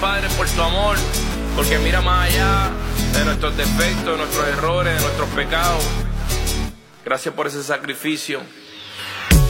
Padre, por tu amor, porque mira más allá de nuestros defectos, de nuestros errores, de nuestros pecados. Gracias por ese sacrificio.